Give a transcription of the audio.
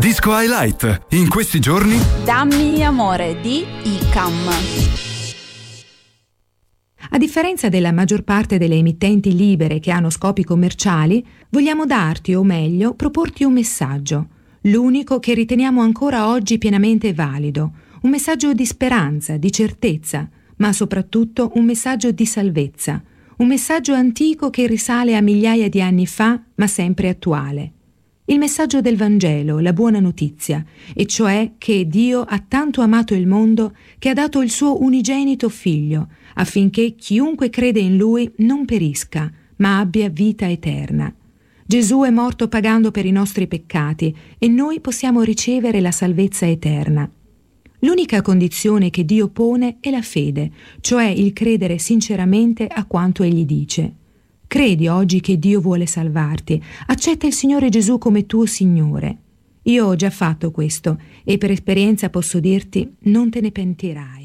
Disco Highlight. In questi giorni Dammi amore di ICAM. A differenza della maggior parte delle emittenti libere che hanno scopi commerciali, vogliamo darti, o meglio, proporti un messaggio, l'unico che riteniamo ancora oggi pienamente valido, un messaggio di speranza, di certezza, ma soprattutto un messaggio di salvezza, un messaggio antico che risale a migliaia di anni fa, ma sempre attuale. Il messaggio del Vangelo, la buona notizia, e cioè che Dio ha tanto amato il mondo che ha dato il suo unigenito Figlio, affinché chiunque crede in Lui non perisca, ma abbia vita eterna. Gesù è morto pagando per i nostri peccati e noi possiamo ricevere la salvezza eterna. L'unica condizione che Dio pone è la fede, cioè il credere sinceramente a quanto Egli dice. Credi oggi che Dio vuole salvarti, accetta il Signore Gesù come tuo Signore. Io ho già fatto questo e per esperienza posso dirti, non te ne pentirai.